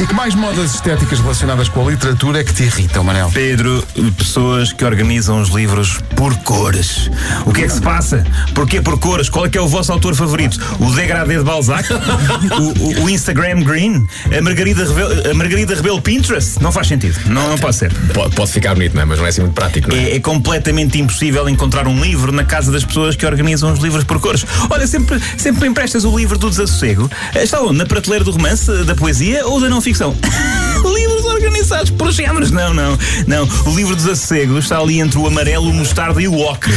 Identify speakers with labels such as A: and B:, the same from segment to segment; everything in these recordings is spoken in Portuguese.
A: E que mais modas estéticas relacionadas com a literatura é que te irritam, Manel?
B: Pedro, pessoas que organizam os livros por cores. O que é que se passa? Porquê por cores? Qual é que é o vosso autor favorito? O degradê de Balzac? o Instagram Green? A Margarida Rebelo Pinterest? Não faz sentido. Não pode ser.
C: Pode ficar bonito, não é? Mas não é assim muito prático, não é?
B: É completamente impossível encontrar um livro na casa das pessoas que organizam os livros por cores. Olha, sempre me emprestas o livro do desassossego. Está onde? Na prateleira do romance, da poesia ou da não ficção? Livros organizados por géneros. Não. O livro do desassossego está ali entre o amarelo, o mostarda e o ocre.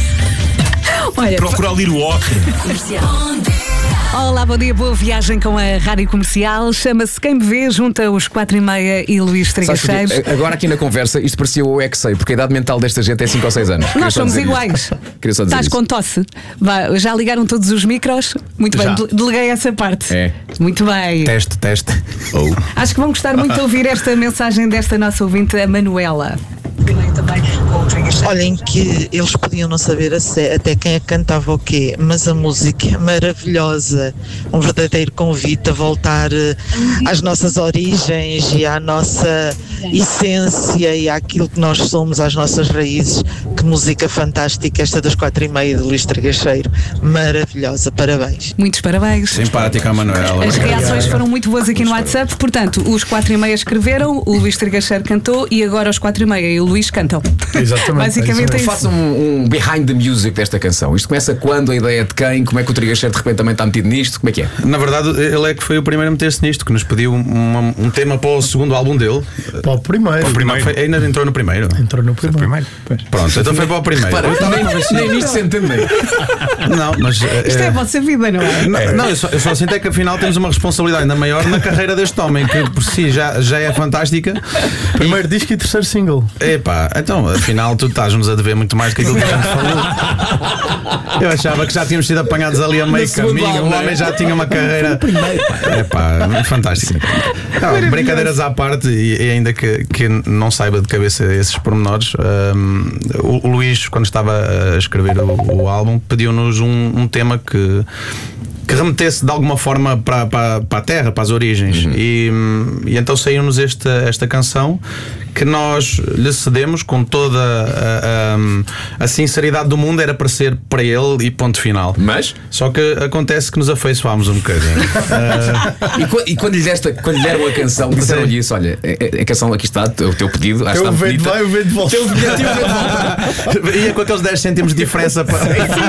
D: Olha,
B: procura ali o ocre.
D: Olá, bom dia, boa viagem com a Rádio Comercial. Chama-se Quem Me Vê, junta os 4h30 e Luís Trigacheiros.
C: Agora aqui na conversa, isto parecia o sei, porque a idade mental desta gente é 5 ou 6 anos.
D: Nós somos iguais. Estás com tosse? Já ligaram todos os micros? Muito bem, deleguei essa parte.
C: É.
D: Muito bem.
A: Teste.
D: Acho que vão gostar muito de ouvir esta mensagem desta nossa ouvinte, a Manuela.
E: Olhem que eles podiam não saber até quem é que cantava o quê, mas a música é maravilhosa, um verdadeiro convite a voltar às nossas origens e à nossa essência e àquilo que nós somos, às nossas raízes. Que música fantástica esta dos 4h30 de Luís Tragacheiro, maravilhosa, parabéns.
D: Muitos parabéns.
A: Simpática a Manuela.
D: As reações foram muito boas aqui no WhatsApp, portanto, os 4h30 escreveram, o Luís Tragacheiro cantou e agora os 4h30 e o Luís cantam.
A: Exatamente.
D: Basicamente é isso.
C: Façam um behind the music desta canção. Isto começa quando? A ideia de quem? Como é que o Tragacheiro de repente também está metido nisto? Como é que é?
F: Na verdade, ele é que foi o primeiro a meter-se nisto, que nos pediu um tema para o segundo álbum dele.
G: Para o primeiro.
F: Ainda entrou no primeiro.
G: Entrou no primeiro.
F: Pronto, então foi para o primeiro.
C: Nem nisto se entende.
F: Não, mas
D: isto é a vossa vida, não é?
F: Não, eu só sinto é que afinal temos uma responsabilidade ainda maior na carreira deste homem, que por si já é fantástica.
G: Primeiro disco e terceiro single.
F: Epá, então afinal tu estás-nos a dever muito mais do que aquilo que a gente falou. Eu achava que já tínhamos sido apanhados ali a meio caminho. O homem já tinha uma carreira. Epá, fantástica. Não, brincadeiras à parte, e ainda que não saiba de cabeça esses pormenores, o Luís, quando estava a escrever o álbum, pediu-nos um tema que remetesse de alguma forma para a terra, para as origens. E então saiu-nos esta canção que nós lhe cedemos com toda a sinceridade do mundo. Era para ser para ele e ponto final.
C: Mas?
F: Só que acontece que nos afeiçoámos um bocadinho.
C: E quando lhe deram a canção, disseram-lhe isso: olha, a canção aqui está, o teu pedido, acho que está bonita.
G: Eu venho de volta.
F: Ia com aqueles 10 cêntimos de diferença para...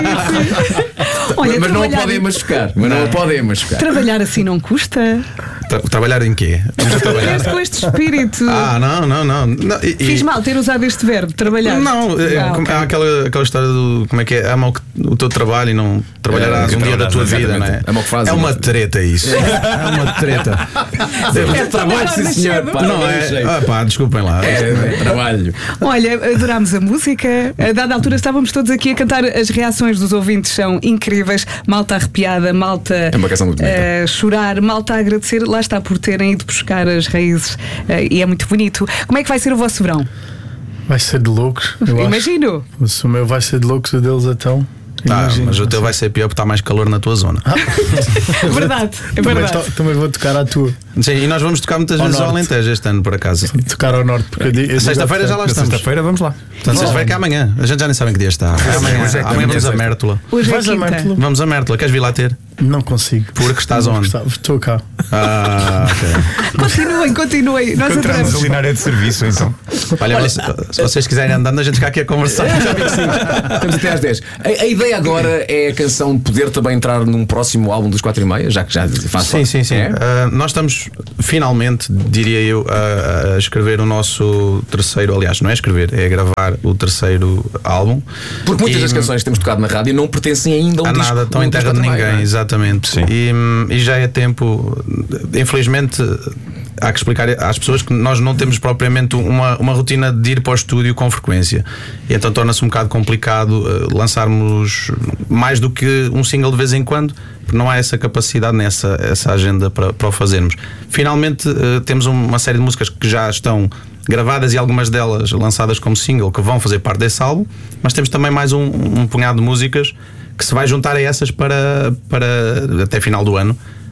D: Olha,
C: mas não o podem machucar.
D: Trabalhar assim não custa?
F: Trabalhar em quê?
D: Com este espírito.
F: Não.
D: Fiz mal ter usado este verbo, trabalhar.
F: Não,
D: okay.
F: Há aquela história do como é que é? Ama o teu trabalho e não trabalharás um dia da tua vida, não é?
C: Ama o que fazes.
F: É uma treta isso. É uma treta.
C: É trabalho, sim senhor.
F: Não é? Pá, desculpem lá.
C: É trabalho.
D: Olha, adorámos a música. A dada altura estávamos todos aqui a cantar. As reações dos ouvintes são incríveis. Malta arrepiada, malta
C: é uma canção muito bonita.
D: Chorar, malta a agradecer. Lá está, por terem ido buscar as raízes. E é muito bonito. Como é que vai ser o vosso verão?
G: Vai ser de loucos.
D: Imagino.
G: O meu vai ser de loucos, o deles então.
F: Mas o teu vai ser pior porque está mais calor na tua zona.
D: É verdade.
G: Também vou tocar à tua.
F: Sim, e nós vamos tocar muitas vezes ao Alentejo este ano, por acaso.
G: Tocar ao norte, porque
F: sexta-feira já lá estamos.
A: Sexta-feira vamos lá.
F: Portanto, sexta-feira que é amanhã. A gente já nem sabe em que dia está. Amanhã vamos a Mértola.
D: Hoje
G: vais a Mértola?
F: Vamos a Mértola. Queres vir lá ter?
G: Não consigo.
F: Porque estás onde?
G: Estou cá.
D: Ok. Continuem. Nós
A: entramos ali na área de serviço, então.
F: Olha, se vocês quiserem andando, a gente fica aqui a conversar.
C: Já vi que sim. Estamos até às 10. A ideia agora é a canção poder também entrar num próximo álbum dos 4h30, já que já faz parte.
F: Sim. Nós estamos finalmente, diria eu, a escrever o nosso terceiro. Aliás, não é escrever, é gravar o terceiro álbum.
C: Porque muitas das canções que temos tocado na rádio não pertencem ainda a um disco.
F: Nada, estão em terra de ninguém, exatamente.
A: Sim.
F: E já é tempo, infelizmente. Há que explicar às pessoas que nós não temos propriamente uma rotina de ir para o estúdio com frequência. E então torna-se um bocado complicado lançarmos mais do que um single de vez em quando, porque não há essa capacidade, essa agenda para o fazermos. Finalmente temos uma série de músicas que já estão gravadas e algumas delas lançadas como single, que vão fazer parte desse álbum, mas temos também mais um punhado de músicas que se vai juntar a essas para até final do ano.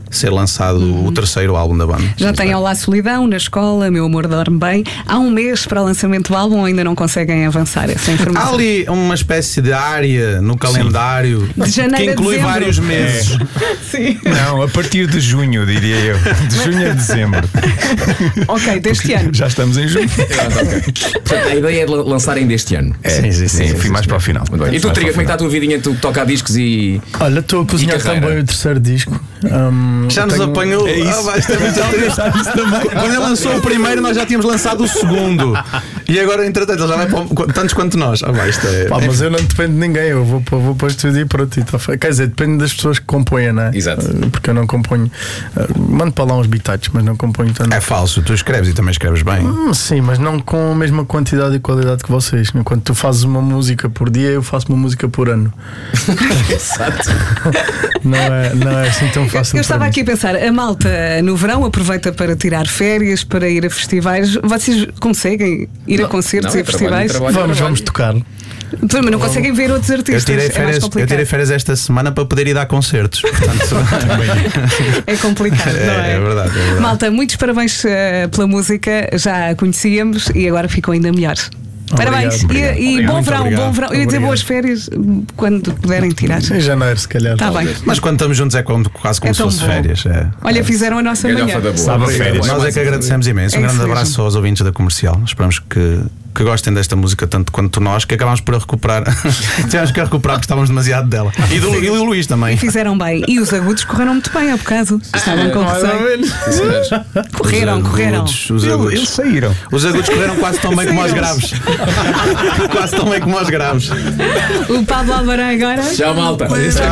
F: ser lançado o terceiro álbum da banda.
D: Já tem Olá Solidão, Na Escola, Meu Amor Dorme Bem. Há um mês para o lançamento do álbum, ainda não conseguem avançar essa informação.
F: Há ali uma espécie de área no calendário
D: De janeiro
F: que
D: a
F: inclui
D: dezembro.
F: vários meses.
D: Sim.
A: Não, a partir de junho, diria eu. De junho a dezembro.
D: Ok, deste ano.
A: Já estamos em junho.
C: Portanto, a ideia é de lançarem deste ano.
A: Sim, fui mais para o final.
C: Muito bem. E tu, Triga, como é que está a tua vidinha? Tu toca discos e.
G: Olha, estou a cozinhar
C: carreira?
G: também o terceiro disco.
F: Já nos apanhou.
A: É isso.
F: Isto é muito triste. Quando ele lançou o primeiro, nós já tínhamos lançado o segundo. E agora, entretanto, ele já vai para tantos quanto nós. Isto é.
G: Pá, mas eu não dependo de ninguém, eu vou para o estúdio e pronto. Quer dizer, depende das pessoas que compõem, não é?
C: Exato.
G: Porque eu não componho. Mando para lá uns bitites, mas não componho tanto.
F: É falso, tu escreves e também escreves bem.
G: Sim, mas não com a mesma quantidade e qualidade que vocês. Enquanto tu fazes uma música por dia, eu faço uma música por ano.
C: Exato.
G: Não é assim tão fácil.
D: Eu estava
G: para mim.
D: aqui a pensar, a malta no verão aproveita para tirar férias, para ir a festivais. Vocês conseguem ir a concertos e a festivais?
G: Vamos tocar.
D: Mas não conseguem ver outros
F: Eu
D: artistas.
F: tirei,
D: É mais
F: férias, eu
D: complicado.
F: tirei férias esta semana para poder ir dar concertos. Portanto,
D: É complicado, não é?
F: é verdade.
D: Malta, muitos parabéns pela música, já a conhecíamos e agora ficam ainda melhores. Parabéns.
G: Obrigado.
D: E bom verão,
F: obrigado.
D: bom verão. Eu ia dizer
G: Obrigado.
D: boas férias quando puderem tirar.
G: Em janeiro, se calhar.
D: Está bem.
F: Mas quando estamos juntos é quase como
D: É
F: se
D: tão
F: fosse
D: bom.
F: férias.
D: Olha, fizeram a nossa manhã.
C: Galhofa da boa.
A: Sabe a férias.
F: Nós é que agradecemos imenso. Um
D: É isso
F: grande
D: mesmo.
F: abraço aos ouvintes da Comercial. Esperamos que gostem desta música tanto quanto nós, que acabámos por recuperar. Tivemos que recuperar porque estávamos demasiado dela. E do Luís também.
D: Fizeram bem. E os agudos correram muito bem, há bocado. Estavam com receio. Correram.
F: Os agudos.
A: Eles saíram.
F: Os agudos correram quase tão bem como os graves. Quase tão bem como os graves.
D: O Pablo Albarã agora.
C: Tchau, malta.